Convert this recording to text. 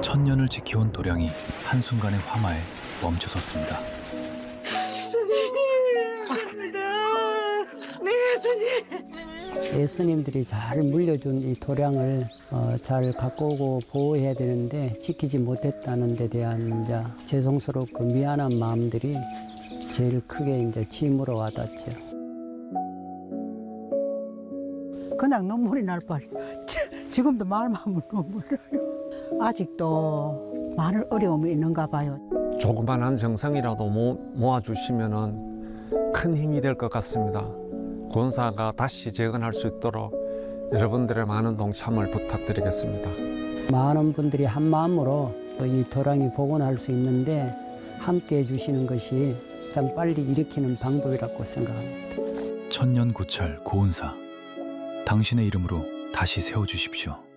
천년을 지켜온 도량이 한순간의 화마에 멈춰섰습니다. 예수님들이 잘 물려준 이 도량을 잘 갖고 오고 보호해야 되는데 지키지 못했다는 데 대한 이제 죄송스럽고 미안한 마음들이 제일 크게 이제 짐으로 와닿죠. 그냥 눈물이 날 뻔. 지금도 말만 하면 눈물 나요. 아직도 많은 어려움이 있는가 봐요. 조그만한 정성이라도 모아주시면 큰 힘이 될 것 같습니다. 권사가 다시 재건할 수 있도록 여러분들의 많은 동참을 부탁드리겠습니다. 많은 분들이 한 마음으로 이 도량이 복원할 수 있는데 함께 해주시는 것이 참 빨리 일으키는 방법이라고 생각합니다. 천년 고찰 고은사, 당신의 이름으로 다시 세워주십시오.